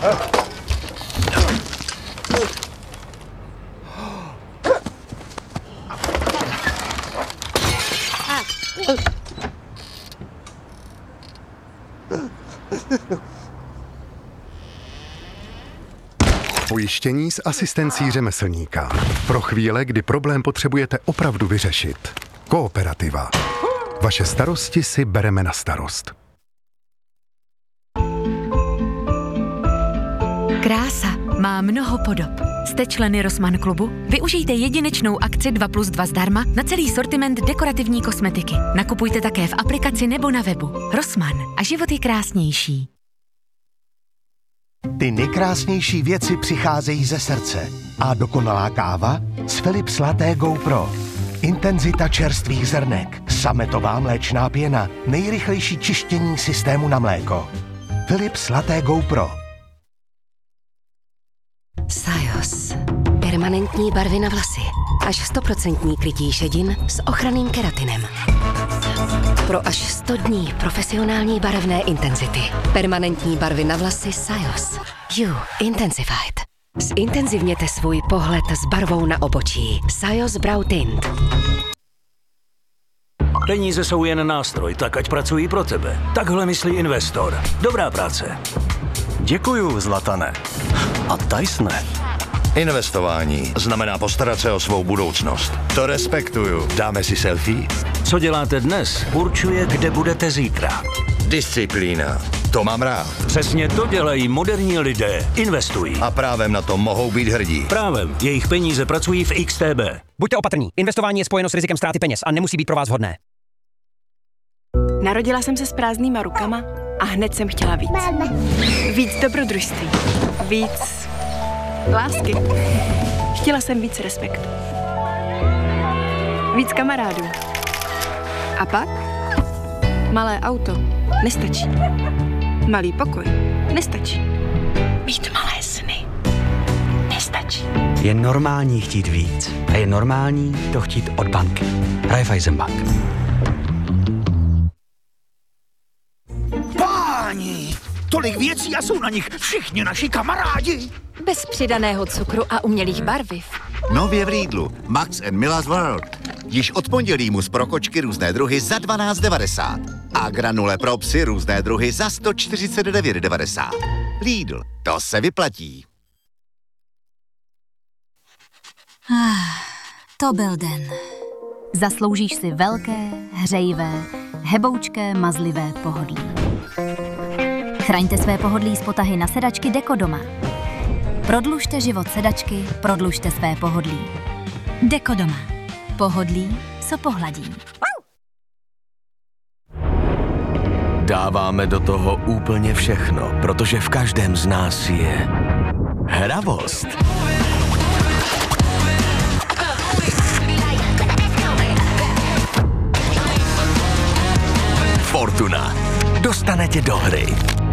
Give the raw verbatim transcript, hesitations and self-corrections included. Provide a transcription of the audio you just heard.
Pojištění s asistencí řemeslníka. Pro chvíle, kdy problém potřebujete opravdu vyřešit. Kooperativa. Vaše starosti si bereme na starost. Krása má mnoho podob. Jste členy Rossmann klubu? Využijte jedinečnou akci dva plus dva zdarma na celý sortiment dekorativní kosmetiky. Nakupujte také v aplikaci nebo na webu. Rossmann a život je krásnější. Ty nejkrásnější věci přicházejí ze srdce. A dokonalá káva z Philips Latte GoPro. Intenzita čerstvých zrnek, sametová mléčná pěna, nejrychlejší čištění systému na mléko. Philips Latte GoPro. Sajos. Permanentní barvy na vlasy. Až sto procent krytí šedin s ochranným keratinem. Pro až sto dní profesionální barevné intenzity. Permanentní barvy na vlasy Sajos. You Intensified. Zintenzivněte svůj pohled s barvou na obočí. Sajos Brow Tint. Peníze jsou jen nástroj, tak ať pracují pro tebe. Takhle myslí investor. Dobrá práce. Děkuju, Zlatane. A Tysone. Investování znamená postarat se o svou budoucnost. To respektuju. Dáme si selfie? Co děláte dnes, určuje, kde budete zítra. Disciplína. To mám rád. Přesně to dělají moderní lidé. Investují. A právem na to mohou být hrdí. Právem. Jejich peníze pracují v X T B. Buďte opatrní. Investování je spojeno s rizikem ztráty peněz a nemusí být pro vás vhodné. Narodila jsem se s prázdnýma rukama a hned jsem chtěla víc. Víc dobrodružství. Víc lásky. Chtěla jsem víc respektu. Víc kamarádů. A pak? Malé auto nestačí. Malý pokoj nestačí. Mít malé sny nestačí. Je normální chtít víc. A je normální to chtít od banky. Raiffeisenbank. Páni! Tolik věcí a jsou na nich všichni naši kamarádi. Bez přidaného cukru a umělých barviv. Nově v Lidlu. Max and Miller's World. Již od pondělí mus pro kočky různé druhy za dvanáct devadesát. A granule pro psy různé druhy za sto čtyřicet devět devadesát. Lidl. To se vyplatí. Ah, to byl den. Zasloužíš si velké, hřejivé, heboučké, mazlivé pohodlí. Chraňte své pohodlí z potahy na sedačky Dekodoma. Prodlužte život sedačky, prodlužte své pohodlí. Dekodoma. Pohodlí, co pohladí. Dáváme do toho úplně všechno, protože v každém z nás je hravost. Fortuna. Dostane tě do hry.